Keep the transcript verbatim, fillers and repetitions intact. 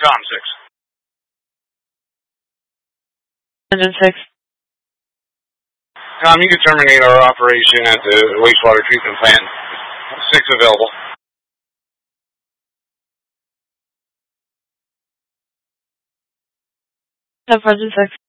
Com six. Engine six. Tom, you can terminate our operation at the wastewater treatment plant. Six available. Have Engine six.